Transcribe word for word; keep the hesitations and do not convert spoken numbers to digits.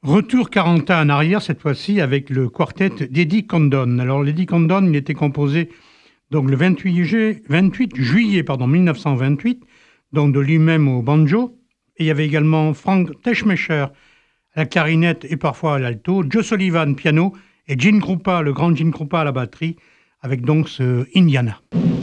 Retour quarante ans en arrière, cette fois-ci, avec le quartet d'Eddie Condon. Alors, l'Eddie Condon, il était composé donc, le vingt-huit juillet pardon, mille neuf cent vingt-huit, donc de lui-même au banjo. Et il y avait également Frank Teschmacher à la clarinette et parfois à l'alto, Joe Sullivan piano et Gene Krupa, le grand Gene Krupa à la batterie, avec donc ce Indiana.